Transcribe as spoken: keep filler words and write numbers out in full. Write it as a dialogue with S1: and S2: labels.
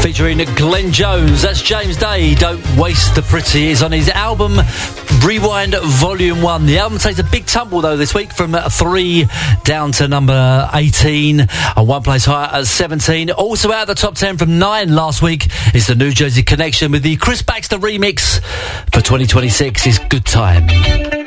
S1: featuring Glenn Jones. That's James Day, Don't Waste the Pretty Years, on his album Rewind Volume one. The album takes a big tumble, though, this week, from three down to number eighteen, and one place higher at seventeen. Also out of the top ten from nine last week is the New Jersey Connection with the Chris Baxter remix for twenty twenty-six is Good Time.